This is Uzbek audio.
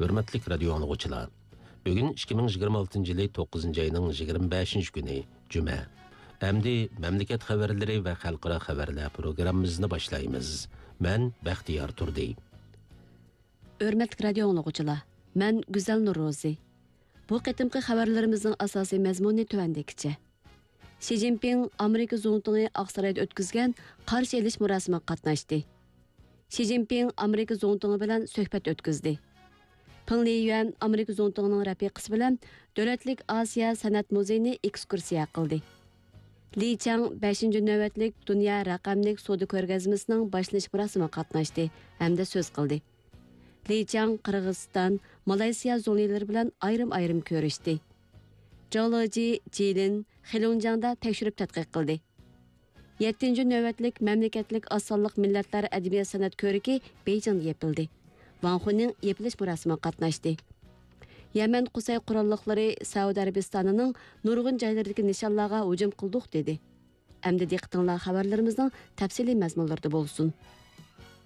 Hürmetlik radio anlıqçılar. Bugün 2026 yılı 9. ayının 25. günü Cuma. Əmdi memleket xəbərləri və xalqara xəbərlər proqramımızı başlayımız. Mən Bəxtiyar Turdi. Hürmetlik radio anlıqçılar. Mən Güzel Nurrozi. Bu qetimki xəbərlərimizin asasi məzmunu tövəndikçe. Xi Jinping Amerika Zongtunu Aqsarayda ötküzgən qarşı eliş murasımı qatnaşdı. Xi Jinping Amerika Zongtunu bilan söhbət ötküzdi. Peng Liyuan Amerika Zongtununing rafiqasi bilan Davlatlik Asiya san'at muzeyini ekskursiya qildi. Li Chang 5-ci növbətlik Dünya raqamlik savdo ko'rgazmasining boshlanish murosimiga qatnashdi hamda so'z qildi. Li Chang Qirg'iziston, Malayziya zonalari bilan ayrim-ayrim ko'rishdi. Geology, Jilin, Xilonjangda tekshirib tadqiq qildi. 7-ci növbətlik mamlakatlik osonliq millatlar adabiyot san'at ko'rigi Beijingda yapildi. Wang Huning yapilish murosimiga qatnashdi. Yaman Qusay qurolliqlari Saudiya Arabistonining nurg'un joylaridagi nishonlarga hujum qildik dedi. Endi diqqatinglar xabarlarimizning tafsiliy mazmunlarida bo'lsin.